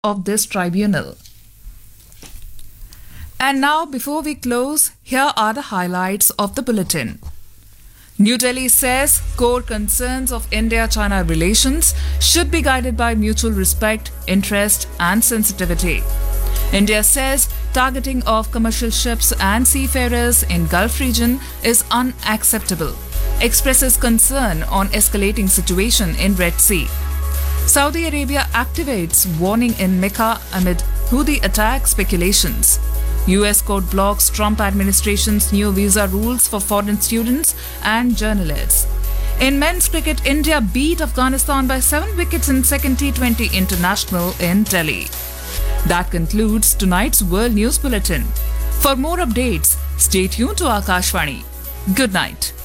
of this tribunal. And now, before we close, here are the highlights of the bulletin. New Delhi says core concerns of India-China relations should be guided by mutual respect, interest and sensitivity. India says targeting of commercial ships and seafarers in Gulf region is unacceptable. Expresses concern on escalating situation in Red Sea. Saudi Arabia activates warning in Mecca amid Houthi attack speculations. US court blocks Trump administration's new visa rules for foreign students and journalists. In men's cricket, India beat Afghanistan by 7 wickets in second T20 international in Delhi. That concludes tonight's World News Bulletin. For more updates, stay tuned to Akashvani. Good night.